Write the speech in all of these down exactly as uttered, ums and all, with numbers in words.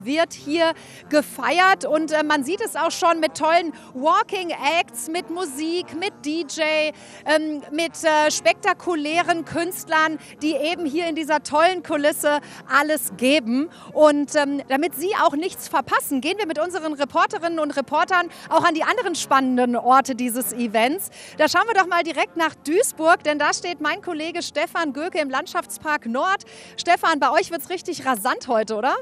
Wird hier gefeiert und äh, man sieht es auch schon mit tollen Walking Acts, mit Musik, mit D J, ähm, mit äh, spektakulären Künstlern, die eben hier in dieser tollen Kulisse alles geben. Und ähm, damit Sie auch nichts verpassen, gehen wir mit unseren Reporterinnen und Reportern auch an die anderen spannenden Orte dieses Events. Da schauen wir doch mal direkt nach Duisburg, denn da steht mein Kollege Stefan Göke im Landschaftspark Nord. Stefan, bei euch wird es richtig rasant heute, oder?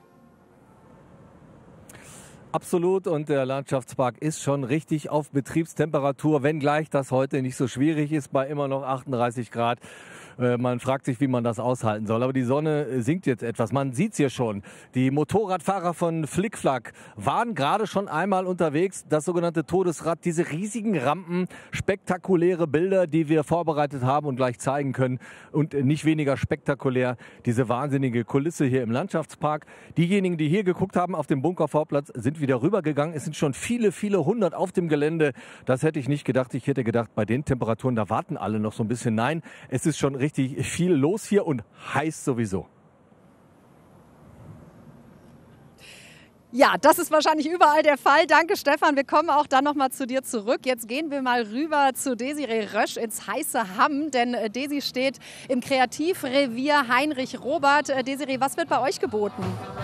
Absolut, und der Landschaftspark ist schon richtig auf Betriebstemperatur, wenngleich das heute nicht so schwierig ist bei immer noch achtunddreißig Grad. Man fragt sich, wie man das aushalten soll. Aber die Sonne sinkt jetzt etwas. Man sieht es hier schon. Die Motorradfahrer von Flickflack waren gerade schon einmal unterwegs. Das sogenannte Todesrad, diese riesigen Rampen, spektakuläre Bilder, die wir vorbereitet haben und gleich zeigen können. Und nicht weniger spektakulär, diese wahnsinnige Kulisse hier im Landschaftspark. Diejenigen, die hier geguckt haben auf dem Bunkervorplatz, sind wieder rübergegangen. Es sind schon viele, viele hundert auf dem Gelände. Das hätte ich nicht gedacht. Ich hätte gedacht, bei den Temperaturen, da warten alle noch so ein bisschen. Nein, es ist schon richtig viel los hier und heiß sowieso. Ja, das ist wahrscheinlich überall der Fall. Danke, Stefan. Wir kommen auch dann noch mal zu dir zurück. Jetzt gehen wir mal rüber zu Desiree Rösch ins heiße Hamm, denn Desi steht im Kreativrevier Heinrich Robert. Desiree, was wird bei euch geboten?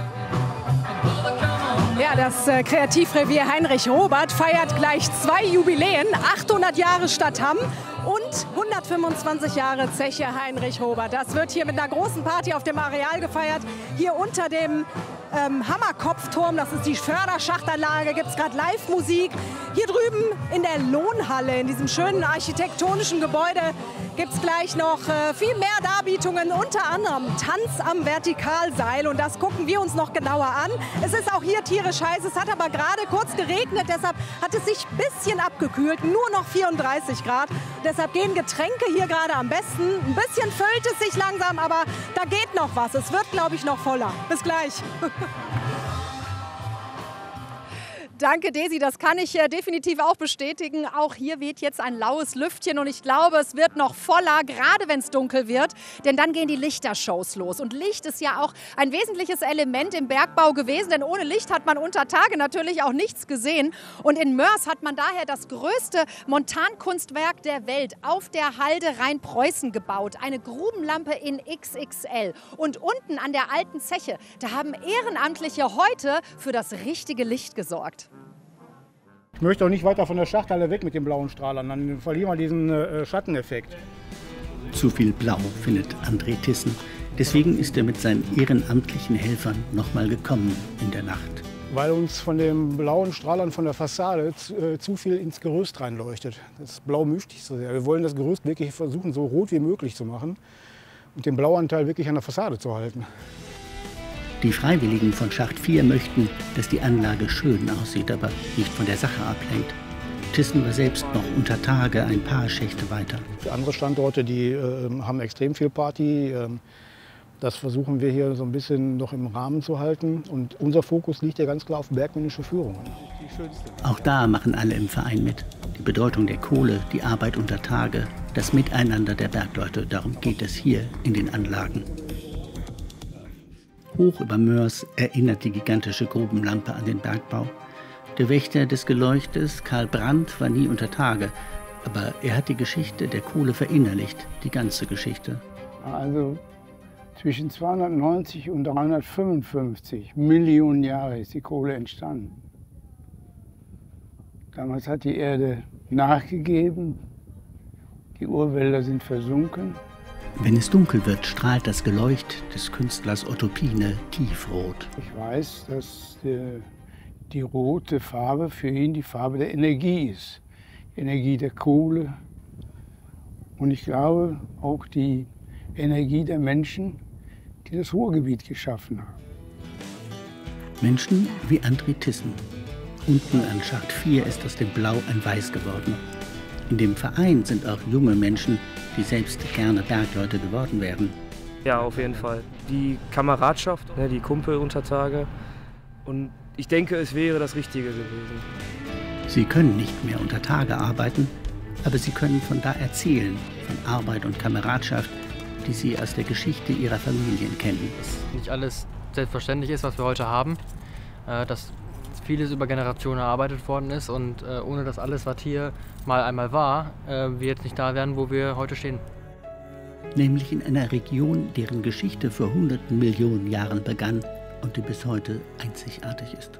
Ja, das äh, Kreativrevier Heinrich Robert feiert gleich zwei Jubiläen, achthundert Jahre Stadt Hamm und hundertfünfundzwanzig Jahre Zeche Heinrich Robert. Das wird hier mit einer großen Party auf dem Areal gefeiert. Hier unter dem ähm, Hammerkopfturm, das ist die Förderschachtanlage, gibt es gerade Live-Musik. Hier drüben in der Lohnhalle, in diesem schönen architektonischen Gebäude, gibt es gleich noch äh, viel mehr Darbietungen, unter anderem Tanz am Vertikalseil, und das gucken wir uns noch genauer an. Es ist auch hier tierisch heiß, es hat aber gerade kurz geregnet, deshalb hat es sich ein bisschen abgekühlt, nur noch vierunddreißig Grad. Deshalb gehen Getränke hier gerade am besten. Ein bisschen füllt es sich langsam, aber da geht noch was. Es wird, glaube ich, noch voller. Bis gleich. Danke, Desi, das kann ich äh, definitiv auch bestätigen. Auch hier weht jetzt ein laues Lüftchen und ich glaube, es wird noch voller, gerade wenn es dunkel wird, denn dann gehen die Lichtershows los. Und Licht ist ja auch ein wesentliches Element im Bergbau gewesen, denn ohne Licht hat man unter Tage natürlich auch nichts gesehen. Und in Moers hat man daher das größte Montankunstwerk der Welt auf der Halde Rheinpreußen gebaut. Eine Grubenlampe in X X L. Und unten an der alten Zeche, da haben Ehrenamtliche heute für das richtige Licht gesorgt. Ich möchte auch nicht weiter von der Schachthalle weg mit den blauen Strahlern, dann verlieren wir diesen äh, Schatteneffekt. Zu viel Blau findet André Thyssen. Deswegen ist er mit seinen ehrenamtlichen Helfern nochmal gekommen in der Nacht. Weil uns von den blauen Strahlern von der Fassade zu, äh, zu viel ins Gerüst reinleuchtet. Das Blau mischt sich so sehr. Wir wollen das Gerüst wirklich versuchen, so rot wie möglich zu machen und den Blauanteil wirklich an der Fassade zu halten. Die Freiwilligen von Schacht vier möchten, dass die Anlage schön aussieht, aber nicht von der Sache ablenkt. Thyssen war selbst noch unter Tage ein paar Schächte weiter. Für andere Standorte, die äh, haben extrem viel Party. Äh, das versuchen wir hier so ein bisschen noch im Rahmen zu halten. Und unser Fokus liegt ja ganz klar auf bergmännische Führung. Auch da machen alle im Verein mit. Die Bedeutung der Kohle, die Arbeit unter Tage, das Miteinander der Bergleute, darum geht es hier in den Anlagen. Hoch über Moers erinnert die gigantische Grubenlampe an den Bergbau. Der Wächter des Geleuchtes, Karl Brandt, war nie unter Tage. Aber er hat die Geschichte der Kohle verinnerlicht, die ganze Geschichte. Also zwischen zweihundertneunzig und dreihundertfünfundfünfzig Millionen Jahre ist die Kohle entstanden. Damals hat die Erde nachgegeben, die Urwälder sind versunken. Wenn es dunkel wird, strahlt das Geleucht des Künstlers Otto Piene tiefrot. Ich weiß, dass die, die rote Farbe für ihn die Farbe der Energie ist. Die Energie der Kohle und ich glaube auch die Energie der Menschen, die das Ruhrgebiet geschaffen haben. Menschen wie André Thyssen. Unten an Schacht vier ist aus dem Blau ein Weiß geworden. In dem Verein sind auch junge Menschen, die selbst gerne Bergleute geworden wären. Ja, auf jeden Fall. Die Kameradschaft, die Kumpel unter Tage. Und ich denke, es wäre das Richtige gewesen. Sie können nicht mehr unter Tage arbeiten, aber sie können von da erzählen, von Arbeit und Kameradschaft, die sie aus der Geschichte ihrer Familien kennen. Dass nicht alles selbstverständlich ist, was wir heute haben. Äh, dass vieles über Generationen erarbeitet worden ist und äh, ohne das alles, was hier mal einmal war, äh, wir jetzt nicht da wären, wo wir heute stehen. Nämlich in einer Region, deren Geschichte vor hunderten Millionen Jahren begann und die bis heute einzigartig ist.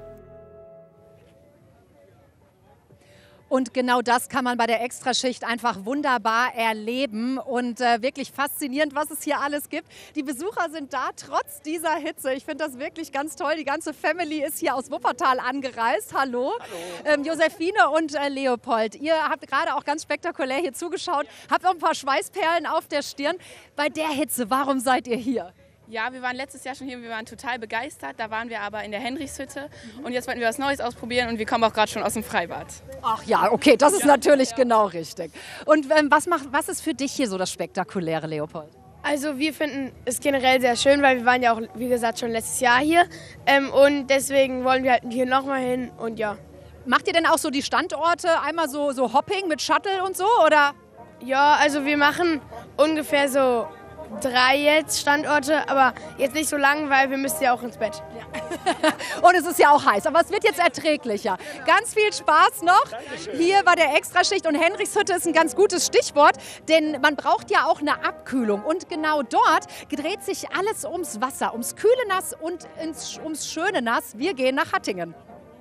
Und genau das kann man bei der Extraschicht einfach wunderbar erleben und äh, wirklich faszinierend, was es hier alles gibt. Die Besucher sind da trotz dieser Hitze. Ich finde das wirklich ganz toll. Die ganze Family ist hier aus Wuppertal angereist. Hallo. Hallo. Ähm, Josephine und äh, Leopold, ihr habt gerade auch ganz spektakulär hier zugeschaut. Habt auch ein paar Schweißperlen auf der Stirn. Bei der Hitze, warum seid ihr hier? Ja, wir waren letztes Jahr schon hier und wir waren total begeistert. Da waren wir aber in der Henrichshütte und jetzt wollten wir was Neues ausprobieren und wir kommen auch gerade schon aus dem Freibad. Ach ja, okay, das ist ja, natürlich ja. genau richtig. Und ähm, was, macht, was ist für dich hier so das Spektakuläre, Leopold? Also wir finden es generell sehr schön, weil wir waren ja auch, wie gesagt, schon letztes Jahr hier. Ähm, und deswegen wollen wir halt hier nochmal hin und ja. Macht ihr denn auch so die Standorte einmal so, so Hopping mit Shuttle und so, oder? Ja, also wir machen ungefähr so drei jetzt Standorte, aber jetzt nicht so lang, weil wir müssen ja auch ins Bett. Ja. Und es ist ja auch heiß, aber es wird jetzt erträglicher. Ganz viel Spaß noch hier bei der Extraschicht und Henrichshütte ist ein ganz gutes Stichwort, denn man braucht ja auch eine Abkühlung und genau dort dreht sich alles ums Wasser, ums kühle Nass und ins, ums schöne Nass. Wir gehen nach Hattingen.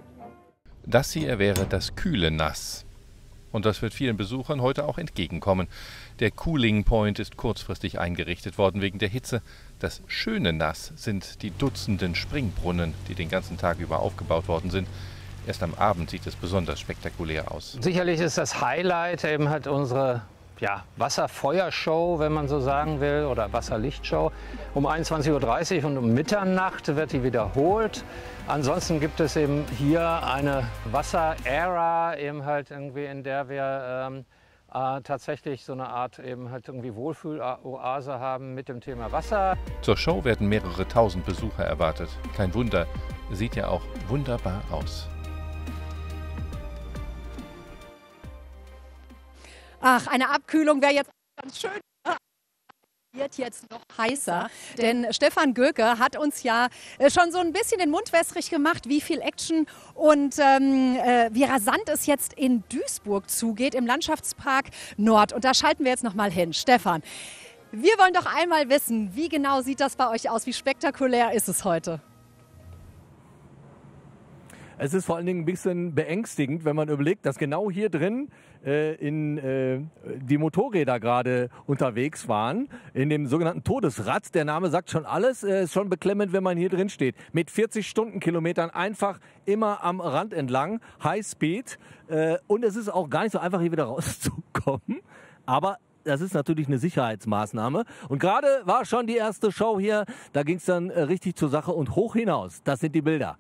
Das hier wäre das kühle Nass. Und das wird vielen Besuchern heute auch entgegenkommen. Der Cooling Point ist kurzfristig eingerichtet worden wegen der Hitze. Das schöne Nass sind die Dutzenden Springbrunnen, die den ganzen Tag über aufgebaut worden sind. Erst am Abend sieht es besonders spektakulär aus. Sicherlich ist das Highlight eben halt unsere ja, Wasserfeuershow, wenn man so sagen will, oder Wasserlichtshow. Um einundzwanzig Uhr dreißig und um Mitternacht wird die wiederholt. Ansonsten gibt es eben hier eine Wasser-Ära, eben halt irgendwie, in der wir ähm, äh, tatsächlich so eine Art eben halt irgendwie Wohlfühloase haben mit dem Thema Wasser. Zur Show werden mehrere tausend Besucher erwartet. Kein Wunder, sieht ja auch wunderbar aus. Ach, eine Abkühlung wäre jetzt ganz schön. Wird jetzt noch heißer, denn Stefan Göke hat uns ja schon so ein bisschen den Mund wässrig gemacht, wie viel Action und ähm, äh, wie rasant es jetzt in Duisburg zugeht, im Landschaftspark Nord. Und da schalten wir jetzt noch mal hin. Stefan, wir wollen doch einmal wissen, wie genau sieht das bei euch aus? Wie spektakulär ist es heute? Es ist vor allen Dingen ein bisschen beängstigend, wenn man überlegt, dass genau hier drin äh, in, äh, die Motorräder gerade unterwegs waren, in dem sogenannten Todesrad. Der Name sagt schon alles, äh, ist schon beklemmend, wenn man hier drin steht. Mit vierzig Stundenkilometern einfach immer am Rand entlang, High Speed. Äh, und es ist auch gar nicht so einfach, hier wieder rauszukommen. Aber das ist natürlich eine Sicherheitsmaßnahme. Und gerade war schon die erste Show hier, da ging es dann äh, richtig zur Sache und hoch hinaus. Das sind die Bilder.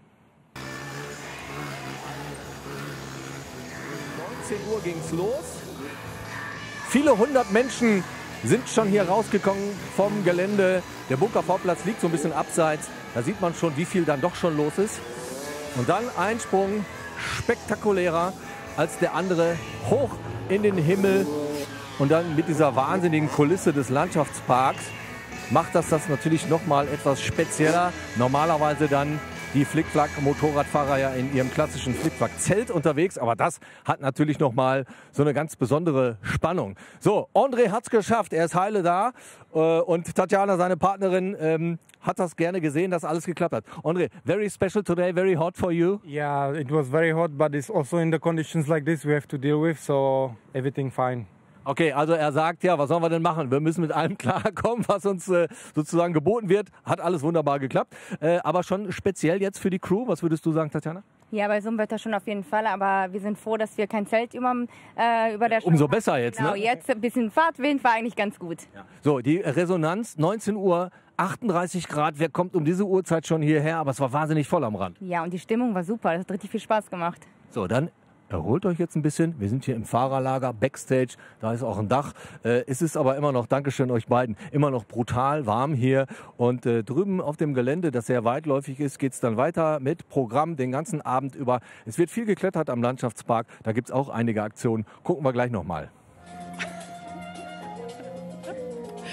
neunzehn Uhr ging es los. Viele hundert Menschen sind schon hier rausgekommen vom Gelände. Der Bunkervorplatz liegt so ein bisschen abseits. Da sieht man schon, wie viel dann doch schon los ist. Und dann ein Sprung, spektakulärer als der andere, hoch in den Himmel. Und dann mit dieser wahnsinnigen Kulisse des Landschaftsparks macht das das natürlich noch mal etwas spezieller. Normalerweise dann die Flickflack-Motorradfahrer ja in ihrem klassischen Flickflack-Zelt unterwegs. Aber das hat natürlich noch mal so eine ganz besondere Spannung. So, André hat es geschafft. Er ist heile da. Und Tatjana, seine Partnerin, ähm, hat das gerne gesehen, dass alles geklappt hat. André, very special today, very hot for you. Yeah, it was very hot, but it's also in the conditions like this we have to deal with, so everything fine. Okay, also er sagt, ja, was sollen wir denn machen? Wir müssen mit allem klarkommen, was uns äh, sozusagen geboten wird. Hat alles wunderbar geklappt. Äh, aber schon speziell jetzt für die Crew, was würdest du sagen, Tatjana? Ja, bei so einem Wetter schon auf jeden Fall, aber wir sind froh, dass wir kein Zelt über, äh, über der Show Umso haben. besser jetzt, genau, ne? Jetzt ein bisschen Fahrtwind war eigentlich ganz gut. Ja. So, die Resonanz, neunzehn Uhr, achtunddreißig Grad. Wer kommt um diese Uhrzeit schon hierher? Aber es war wahnsinnig voll am Rand. Ja, und die Stimmung war super. Das hat richtig viel Spaß gemacht. So, dann erholt euch jetzt ein bisschen. Wir sind hier im Fahrerlager, Backstage, da ist auch ein Dach. Äh, es ist aber immer noch, Dankeschön euch beiden, immer noch brutal warm hier. Und äh, drüben auf dem Gelände, das sehr weitläufig ist, geht es dann weiter mit Programm den ganzen Abend über. Es wird viel geklettert am Landschaftspark, da gibt es auch einige Aktionen. Gucken wir gleich nochmal.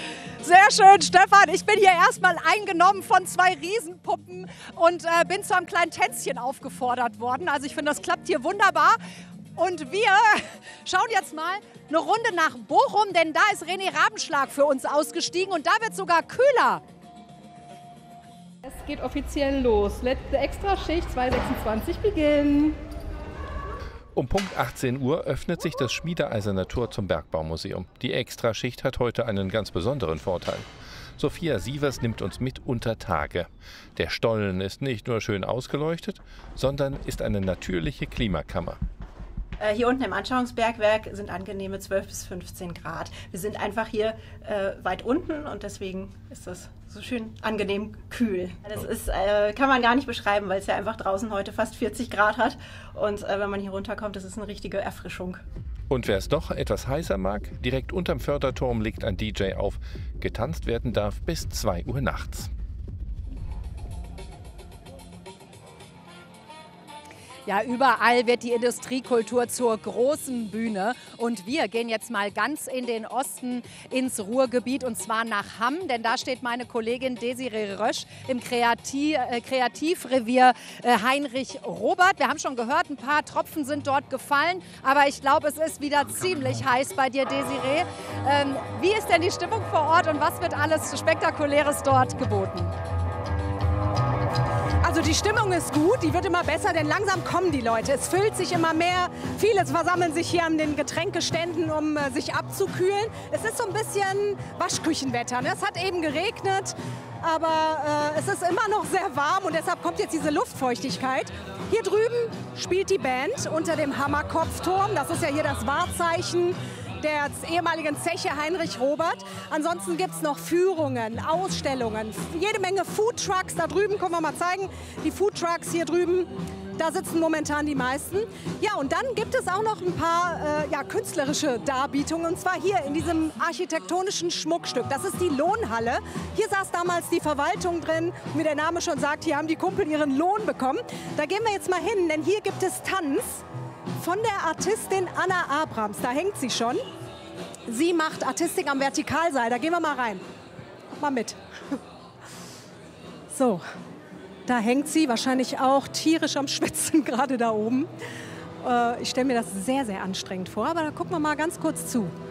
Sehr schön, Stefan. Ich bin hier erstmal eingenommen von zwei Riesenpuppen und äh, bin zu einem kleinen Tänzchen aufgefordert worden. Also ich finde, das klappt hier wunderbar. Und wir schauen jetzt mal eine Runde nach Bochum, denn da ist René Rabenschlag für uns ausgestiegen und da wird es sogar kühler. Es geht offiziell los. Letzte Extraschicht zwei sechsundzwanzig beginnen. Um Punkt achtzehn Uhr öffnet sich das Schmiedeeiserner Tor zum Bergbaumuseum. Die Extraschicht hat heute einen ganz besonderen Vorteil. Sophia Sievers nimmt uns mit unter Tage. Der Stollen ist nicht nur schön ausgeleuchtet, sondern ist eine natürliche Klimakammer. Hier unten im Anschauungsbergwerk sind angenehme zwölf bis fünfzehn Grad. Wir sind einfach hier äh, weit unten und deswegen ist das so schön angenehm kühl. Das ist, äh, kann man gar nicht beschreiben, weil es ja einfach draußen heute fast vierzig Grad hat. Und äh, wenn man hier runterkommt, das ist eine richtige Erfrischung. Und wer es doch etwas heißer mag, direkt unterm Förderturm legt ein D J auf. Getanzt werden darf bis zwei Uhr nachts. Ja, überall wird die Industriekultur zur großen Bühne. Und wir gehen jetzt mal ganz in den Osten, ins Ruhrgebiet, und zwar nach Hamm. Denn da steht meine Kollegin Desiree Rösch im Kreativ, äh, Kreativrevier äh, Heinrich Robert. Wir haben schon gehört, ein paar Tropfen sind dort gefallen. Aber ich glaube, es ist wieder ziemlich heiß bei dir, Desiree. Ähm, wie ist denn die Stimmung vor Ort und was wird alles Spektakuläres dort geboten? Also die Stimmung ist gut, die wird immer besser, denn langsam kommen die Leute. Es füllt sich immer mehr. Viele versammeln sich hier an den Getränkeständen, um äh, sich abzukühlen. Es ist so ein bisschen Waschküchenwetter, ne? Es hat eben geregnet, aber äh, es ist immer noch sehr warm und deshalb kommt jetzt diese Luftfeuchtigkeit. Hier drüben spielt die Band unter dem Hammerkopfturm. Das ist ja hier das Wahrzeichen der ehemaligen Zeche Heinrich Robert. Ansonsten gibt es noch Führungen, Ausstellungen, jede Menge Foodtrucks. Da drüben können wir mal zeigen, die Foodtrucks hier drüben, da sitzen momentan die meisten. Ja, und dann gibt es auch noch ein paar äh, ja, künstlerische Darbietungen, und zwar hier in diesem architektonischen Schmuckstück. Das ist die Lohnhalle. Hier saß damals die Verwaltung drin. Wie der Name schon sagt, hier haben die Kumpel ihren Lohn bekommen. Da gehen wir jetzt mal hin, denn hier gibt es Tanz von der Artistin Anna Abrams. Da hängt sie schon. Sie macht Artistik am Vertikalseil. Da gehen wir mal rein. Mal mit. So, da hängt sie wahrscheinlich auch tierisch am Schwitzen, gerade da oben. Äh, ich stelle mir das sehr, sehr anstrengend vor. Aber da gucken wir mal ganz kurz zu.